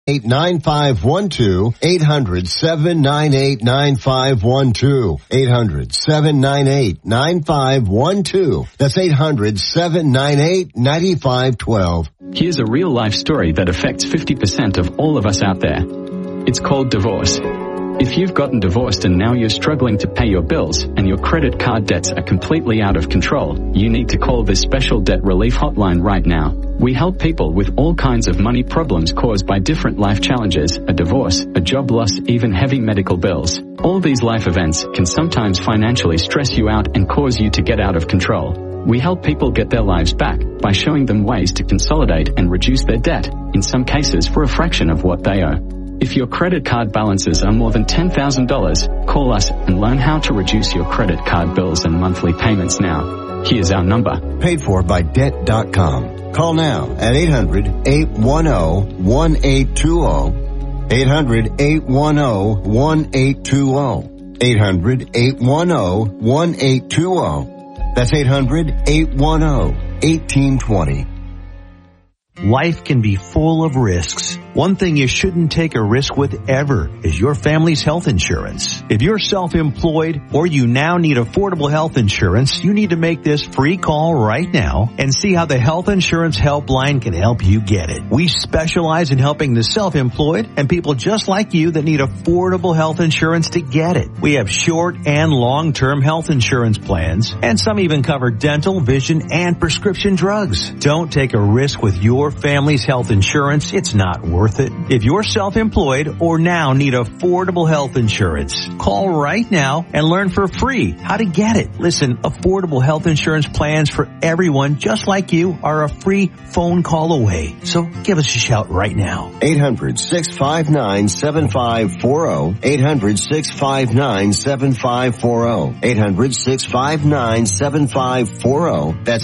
800-798-9512, 800-798-9512, 800-798-9512. That's 800-798-9512. Here's a real-life story that affects 50% of all of us out there. It's called divorce. If you've gotten divorced and now you're struggling to pay your bills and your credit card debts are completely out of control, you need to call this special debt relief hotline right now. We help people with all kinds of money problems caused by different life challenges, a divorce, a job loss, even heavy medical bills. All these life events can sometimes financially stress you out and cause you to get out of control. We help people get their lives back by showing them ways to consolidate and reduce their debt, in some cases for a fraction of what they owe. If your credit card balances are more than $10,000, call us and learn how to reduce your credit card bills and monthly payments now. Here's our number. Paid for by Debt.com. Call now at 800-810-1820. 800-810-1820. 800-810-1820. That's 800-810-1820. Life can be full of risks. One thing you shouldn't take a risk with ever is your family's health insurance. If you're self-employed or you now need affordable health insurance, you need to make this free call right now and see how the Health Insurance Helpline can help you get it. We specialize in helping the self-employed and people just like you that need affordable health insurance to get it. We have short and long-term health insurance plans, and some even cover dental, vision, and prescription drugs. Don't take a risk with your family's health insurance. It's not worth it. If you're self-employed or now need affordable health insurance, call right now and learn for free how to get it. Listen, affordable health insurance plans for everyone just like you are a free phone call away. So give us a shout right now. 800-659-7540. 800-659-7540. 800-659-7540. That's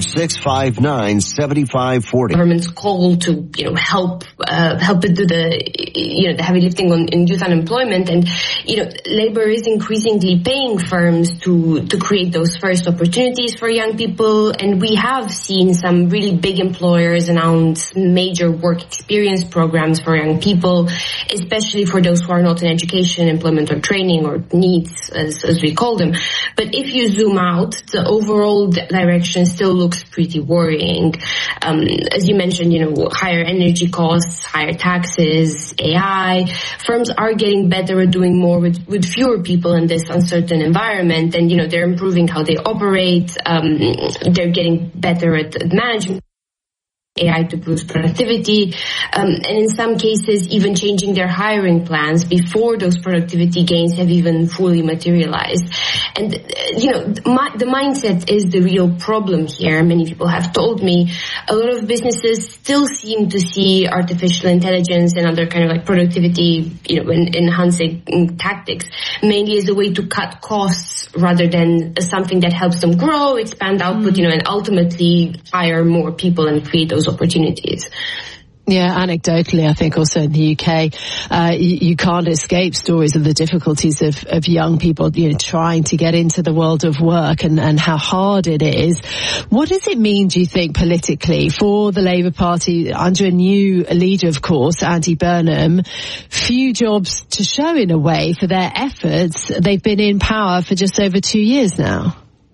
800-659-7540. Government's call to, help it do the heavy lifting in youth unemployment. And, labor is increasingly paying firms to create those first opportunities for young people. And we have seen some really big employers announce major work experience programs for young people, especially for those who are not in education, employment, or training, or needs, as we call them. But if you zoom out, the overall direction still looks pretty worrying. As you mentioned, higher energy costs, higher taxes, AI. Firms are getting better at doing more with fewer people in this uncertain environment. And, they're improving how they operate. They're getting better at managing AI to boost productivity, and in some cases even changing their hiring plans before those productivity gains have even fully materialized. And, the mindset is the real problem here. Many people have told me a lot of businesses still seem to see artificial intelligence and other kind of productivity, enhancing tactics mainly as a way to cut costs rather than something that helps them grow, expand output, and ultimately hire more people and create those opportunities. Yeah, anecdotally, I think also in the UK, you can't escape stories of the difficulties of young people, trying to get into the world of work and how hard it is. What does it mean, do you think, politically for the Labour Party under a new leader, of course, Andy Burnham? Few jobs to show in a way for their efforts. They've been in power for just over 2 years now.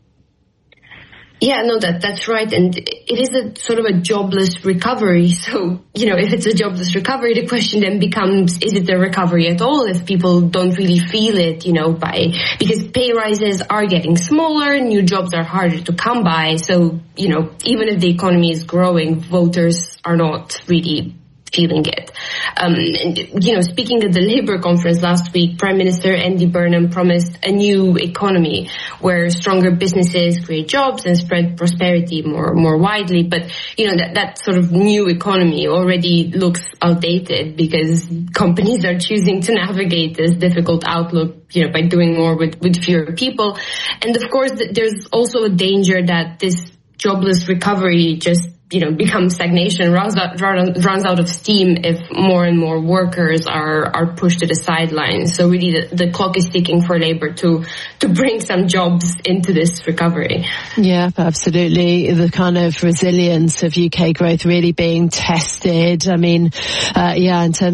Yeah, no, that's right. And it is a sort of a jobless recovery. So, if it's a jobless recovery, the question then becomes, is it a recovery at all if people don't really feel it, because pay rises are getting smaller, new jobs are harder to come by. So, even if the economy is growing, voters are not really feeling it. And, speaking at the Labour conference last week, Prime Minister Andy Burnham promised a new economy where stronger businesses create jobs and spread prosperity more widely. But, that sort of new economy already looks outdated because companies are choosing to navigate this difficult outlook, by doing more with fewer people. And of course, there's also a danger that this jobless recovery just becomes stagnation, runs out of steam if more and more workers are pushed to the sidelines. So really the clock is ticking for Labour to bring some jobs into this recovery. Yeah, absolutely. The kind of resilience of UK growth really being tested. I mean, in terms